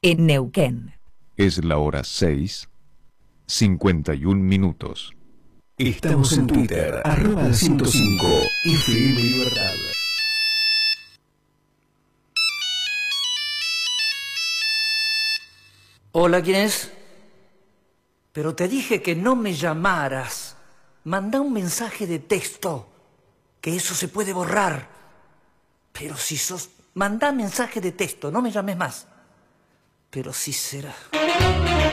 en Neuquén. Es la hora 6:51. Estamos en Twitter, @105 FM Libertad. Hola, ¿quién es? Pero te dije que no me llamaras. Manda un mensaje de texto, que eso se puede borrar. Pero si sos... Manda mensaje de texto, no me llames más. Pero si será...